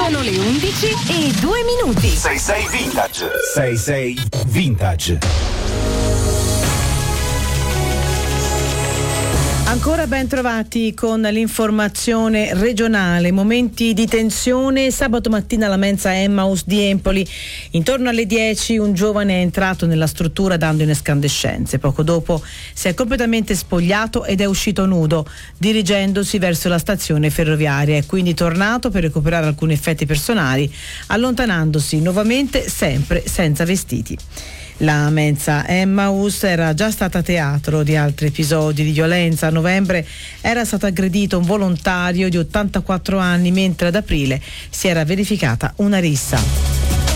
Sono le 11:02. 66 Vintage. 66 Vintage. Ancora ben trovati con l'informazione regionale. Momenti di tensione sabato mattina alla mensa Emmaus di Empoli. Intorno alle 10 un giovane è entrato nella struttura dando in escandescenze. Poco dopo si è completamente spogliato ed è uscito nudo, dirigendosi verso la stazione ferroviaria. È quindi tornato per recuperare alcuni effetti personali, allontanandosi nuovamente sempre senza vestiti. La mensa Emmaus era già stata teatro di altri episodi di violenza. A novembre era stato aggredito un volontario di 84 anni, mentre ad aprile si era verificata una rissa.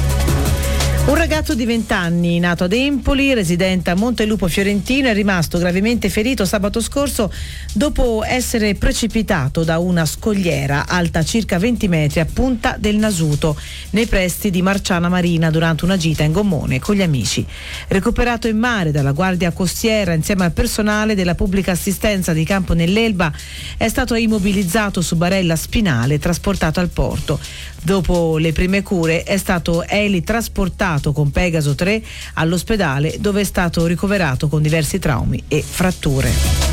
Un ragazzo di 20 anni, nato ad Empoli, residente a Montelupo Fiorentino, è rimasto gravemente ferito sabato scorso dopo essere precipitato da una scogliera alta circa 20 metri a Punta del Nasuto, nei pressi di Marciana Marina, durante una gita in gommone con gli amici. Recuperato in mare dalla Guardia Costiera insieme al personale della pubblica assistenza di Campo nell'Elba, è stato immobilizzato su barella spinale e trasportato al porto. Dopo le prime cure è stato trasportato con Pegaso 3 all'ospedale, dove è stato ricoverato con diversi traumi e fratture.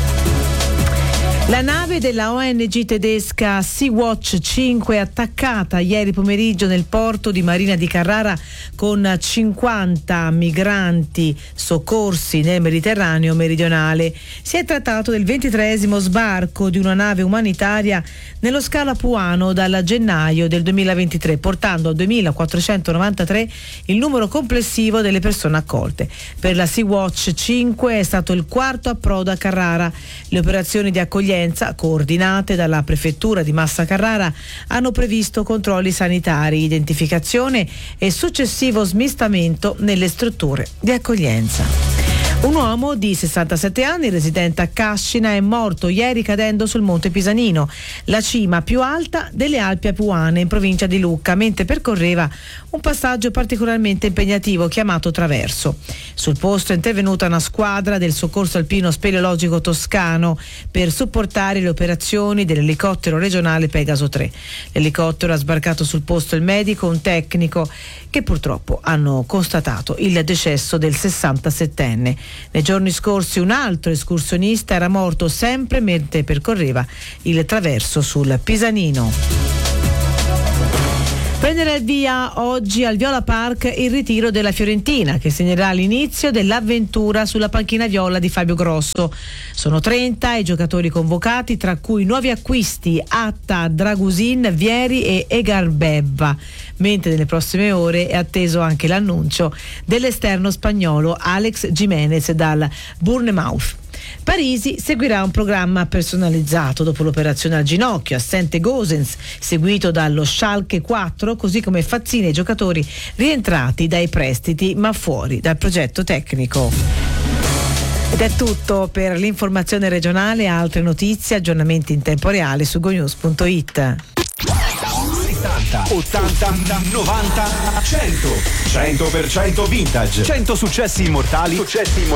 La nave della ONG tedesca Sea-Watch 5 è attaccata ieri pomeriggio nel porto di Marina di Carrara con 50 migranti soccorsi nel Mediterraneo meridionale. Si è trattato del 23esimo sbarco di una nave umanitaria nello scalo apuano dal gennaio del 2023, portando a 2.493 il numero complessivo delle persone accolte. Per la Sea-Watch 5 è stato il quarto approdo a Carrara. Le operazioni di accoglienza, coordinate dalla prefettura di Massa Carrara, hanno previsto controlli sanitari, identificazione e successivo smistamento nelle strutture di accoglienza. Un uomo di 67 anni, residente a Cascina, è morto ieri cadendo sul Monte Pisanino, la cima più alta delle Alpi Apuane in provincia di Lucca, mentre percorreva un passaggio particolarmente impegnativo chiamato Traverso. Sul posto è intervenuta una squadra del Soccorso Alpino Speleologico Toscano per supportare le operazioni dell'elicottero regionale Pegaso 3. L'elicottero ha sbarcato sul posto il medico, un tecnico, che purtroppo hanno constatato il decesso del 67enne. Nei giorni scorsi un altro escursionista era morto sempre mentre percorreva il traverso sul Pisanino. Prenderà il via oggi al Viola Park il ritiro della Fiorentina, che segnerà l'inizio dell'avventura sulla panchina viola di Fabio Grosso. Sono 30 i giocatori convocati, tra cui nuovi acquisti Atta, Dragusin, Vieri e Egarbebba, mentre nelle prossime ore è atteso anche l'annuncio dell'esterno spagnolo Alex Jimenez dal Bournemouth. Parisi seguirà un programma personalizzato dopo l'operazione al ginocchio, assente Gosens, seguito dallo Schalke 4, così come Fazzini e i giocatori rientrati dai prestiti ma fuori dal progetto tecnico. Ed è tutto per l'informazione regionale. Altre notizie, aggiornamenti in tempo reale su gonews.it. 70, 80, 90, 100. 100% vintage. 100 successi immortali